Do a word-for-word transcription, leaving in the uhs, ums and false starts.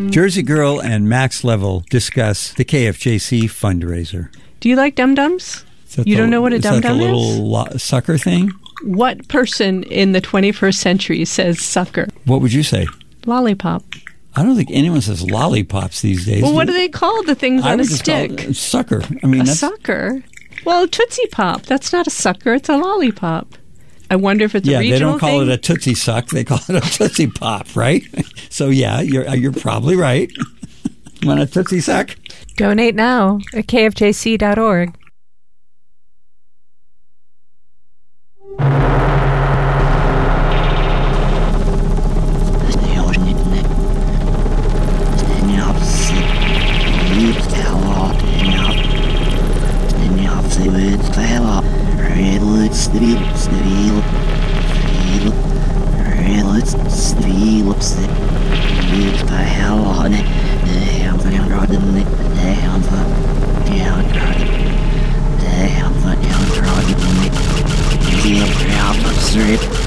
Jersey Girl and Max Level discuss the K F J C fundraiser. Do you like dum-dums? You the, don't know what a dum-dum is? Is that the little lo- sucker thing? What person in the twenty-first century says sucker? What would you say? Lollipop. I don't think anyone says lollipops these days. Well, what do they call the things I on a would just call stick? it sucker. I mean, a that's, sucker? Well, Tootsie Pop. That's not a sucker. It's a lollipop. I wonder if it's yeah, a regional they don't call thing. it a Tootsie Suck. They call it a Tootsie Pop, right? So, yeah, you're you're probably right. Want a Tootsie Suck? Donate now at K F J C dot org. Straight.